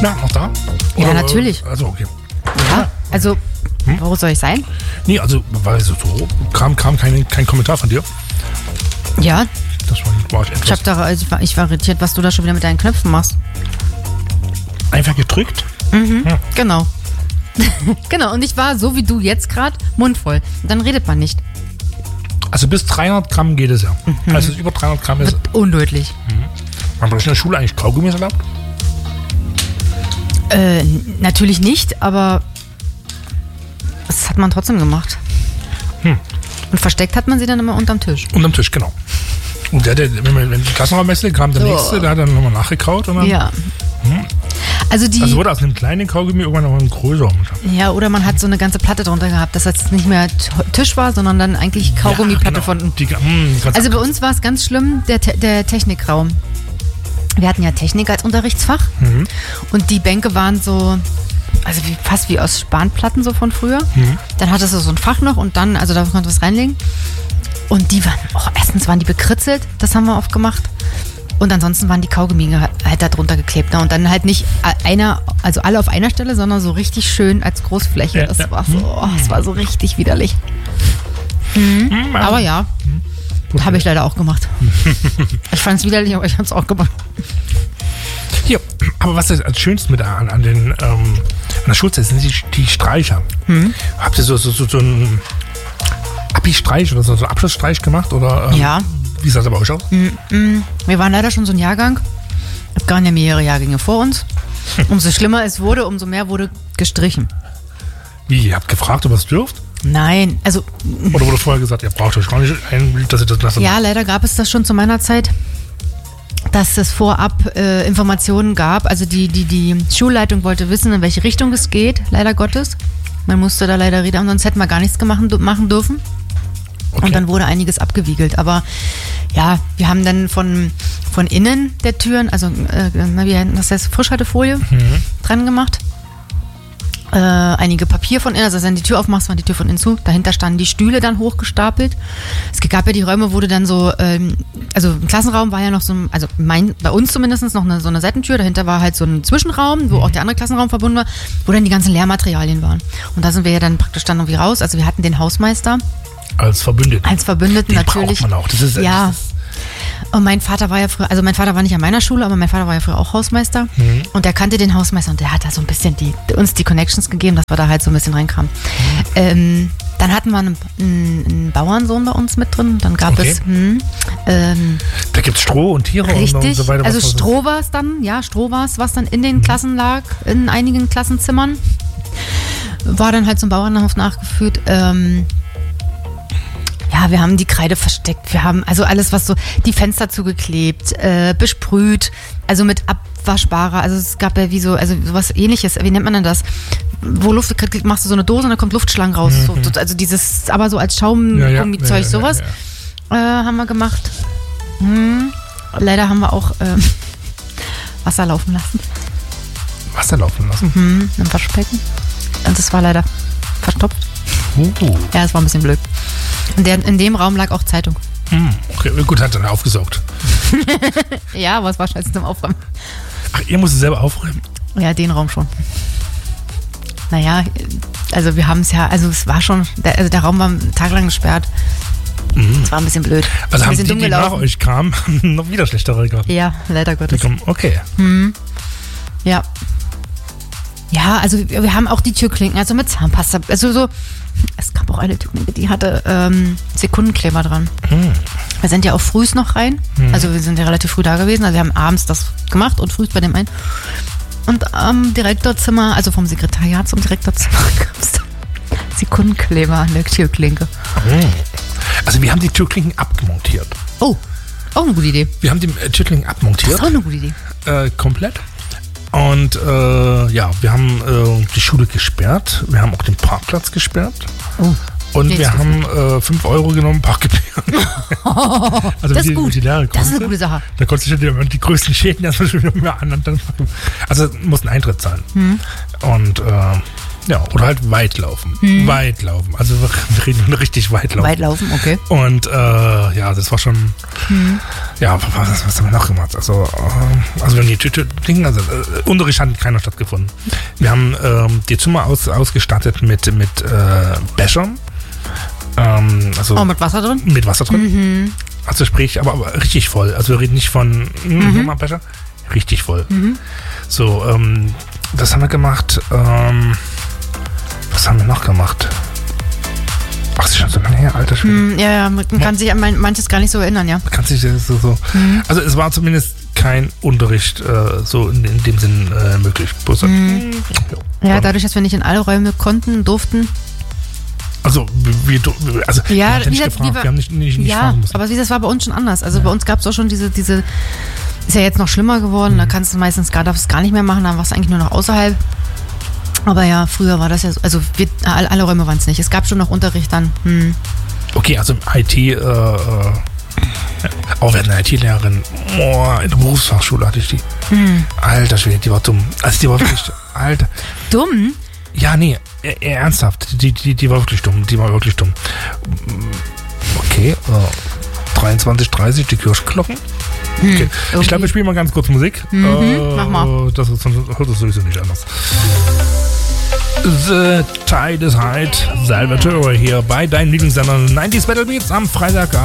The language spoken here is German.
Na, noch da? Ja, natürlich. Also, okay. Ja, also, wo soll ich sein? Nee, also, weil so kam kein Kommentar von dir. Ja. Das war ich etwas. Ich war irritiert, was du da schon wieder mit deinen Knöpfen machst. Einfach gedrückt? Genau. Genau, und ich war so wie du jetzt gerade mundvoll. Dann redet man nicht. Also bis 300 Gramm geht es ja. Also über 300 Gramm ist Wird undeutlich. Haben wir in der Schule eigentlich Kaugummis erlaubt? Natürlich nicht, aber das hat man trotzdem gemacht. Und versteckt hat man sie dann immer unterm Tisch. Unterm Tisch, genau. Und wenn die Klassenraumwechsel kam, der nächste, der hat dann nochmal nachgekaut. Und dann, ja. Also wurde aus einem kleinen Kaugummi irgendwann noch ein größerer. Ja, oder man hat so eine ganze Platte drunter gehabt, dass das nicht mehr Tisch war, sondern dann eigentlich Kaugummiplatte von unten. Also bei uns war es ganz schlimm, der Technikraum. Wir hatten ja Technik als Unterrichtsfach und die Bänke waren so, also fast wie aus Spanplatten so von früher. Dann hattest du so ein Fach noch und dann, also da konnte man was reinlegen. Und die waren, erstens waren die bekritzelt, das haben wir oft gemacht. Und ansonsten waren die Kaugummi halt da drunter geklebt. Ne? Und dann halt nicht also alle auf einer Stelle, sondern so richtig schön als Großfläche. Das war so, das war so richtig widerlich. Aber ja, habe ich leider auch gemacht. Ich fand es widerlich, aber ich habe es auch gemacht. Ja, aber was ist als Schönste mit an der Schulzeit sind die Streicher. Habt ihr so einen Abi-Streich oder so einen Abschlussstreich gemacht? Oder, ja. Wie sah das aber aus? Wir waren leider schon so ein Jahrgang. Es gab ja mehrere Jahrgänge vor uns. Umso schlimmer es wurde, umso mehr wurde gestrichen. Wie, ihr habt gefragt, ob ihr es dürft? Nein, also... Oder wurde vorher gesagt, ihr braucht euch gar nicht ein, dass ihr das lasst? Ja, leider gab es das schon zu meiner Zeit, dass es vorab Informationen gab. Also die Schulleitung wollte wissen, in welche Richtung es geht, leider Gottes. Man musste da leider reden, sonst hätten wir gar nichts machen dürfen. Okay. Und dann wurde einiges abgewiegelt. Aber ja, wir haben dann von innen der Türen, also das heißt Frischhaltefolie dran gemacht. Einige Papier von innen, also wenn du die Tür aufmachst, war die Tür von innen zu. Dahinter standen die Stühle dann hochgestapelt. Es gab ja die Räume, wo du dann so, also im Klassenraum war ja noch so, also bei uns zumindest noch so eine Seitentür. Dahinter war halt so ein Zwischenraum, wo auch der andere Klassenraum verbunden war, wo dann die ganzen Lehrmaterialien waren. Und da sind wir ja dann praktisch dann irgendwie raus. Also wir hatten den Hausmeister. Als Verbündeten. Den braucht natürlich. man auch. Das ist, ja. Und mein Vater war ja früher, also mein Vater war nicht an meiner Schule, aber mein Vater war ja früher auch Hausmeister. Und der kannte den Hausmeister und der hat da so ein bisschen uns die Connections gegeben, dass wir da halt so ein bisschen reinkamen. Dann hatten wir einen Bauernsohn bei uns mit drin. Dann gab es... da gibt es Stroh und Tiere richtig, und so weiter. Also Stroh war es dann, was dann in den Klassen lag, in einigen Klassenzimmern. War dann halt zum Bauernhof nachgeführt. Ja, wir haben die Kreide versteckt, wir haben also alles, was so, die Fenster zugeklebt, besprüht, also mit abwaschbarer, also es gab ja wie so, also sowas ähnliches, wie nennt man denn das? Wo Luft, machst du so eine Dose und dann kommt Luftschlangen raus, so, also dieses, aber so als Schaumgummizeug, sowas haben wir gemacht. Leider haben wir auch Wasser laufen lassen. Im Waschbecken. Und das war leider verstopft. Ja, es war ein bisschen blöd. Und in dem Raum lag auch Zeitung. Okay, gut, hat dann aufgesaugt. Ja, aber es war scheiße zum Aufräumen. Ach, ihr musstet selber aufräumen? Ja, den Raum schon. Naja, also wir haben es ja, also es war schon, der Raum war tagelang gesperrt. Es war ein bisschen blöd. Also haben die nach euch kamen, noch wieder schlechtere gehabt? Ja, leider Gottes. Okay. Ja. Ja, also wir haben auch die Türklinken, also mit Zahnpasta, also so, es gab auch eine Türklinke, die hatte Sekundenkleber dran. Wir sind ja auch frühs noch rein, also wir sind ja relativ früh da gewesen, also wir haben abends das gemacht und frühs bei dem einen. Und am Direktorzimmer, also vom Sekretariat zum Direktorzimmer gab es Sekundenkleber an der Türklinke. Also wir haben die Türklinken abmontiert. Oh, auch eine gute Idee. Wir haben die Türklinken abmontiert. Das ist auch eine gute Idee. Komplett. Und wir haben die Schule gesperrt. Wir haben auch den Parkplatz gesperrt. Oh. Und wir haben 5 Euro genommen, Parkgebühren. Also das ist gut. Das ist eine gute Sache. Da konntest du die größten Schäden erstmal schon wieder an. Also mussten Eintritt zahlen. Und Ja, oder halt weit laufen. Weit laufen. Also wir reden richtig weit laufen. Weit laufen, okay. Und das war schon. Ja, was haben wir noch gemacht? Also wir haben die Dinge, Unterricht hat keiner stattgefunden. Wir haben die Zimmer ausgestattet mit Bechern. Mit Wasser drin? Mit Wasser drin. Also sprich, aber richtig voll. Also wir reden nicht von nochmal Becher. Richtig voll. So, das haben wir gemacht. Was haben wir noch gemacht? Ach, das ist schon so lange her, alter Schwede. Ja, man kann sich an manches gar nicht so erinnern, ja. Man kann sich so. Also es war zumindest kein Unterricht so in dem Sinn möglich. Ja, dadurch, dass wir nicht in alle Räume durften. Also, wir haben nicht gefragt, wir haben nicht fragen müssen. Aber das war bei uns schon anders. Also bei uns gab es auch schon diese, ist ja jetzt noch schlimmer geworden, da kannst du meistens darfst gar nicht mehr machen, dann warst du eigentlich nur noch außerhalb. Aber ja, früher war das ja so, also alle Räume waren es nicht. Es gab schon noch Unterricht dann. Okay, also IT, auch wir hatten eine IT-Lehrerin, in der Berufsfachschule hatte ich die. Alter Schwede, die war dumm. Also die war wirklich, alter. Dumm? Ja, nee, ernsthaft, die war wirklich dumm, Okay, 23:30, die Kirchglocken. Okay. Ich glaube, wir spielen mal ganz kurz Musik. Mach mal. Das hört es sowieso nicht anders. The Tide is High, Salvatore hier bei deinen Lieblingssendern 90s Battle Beats am Freitagabend.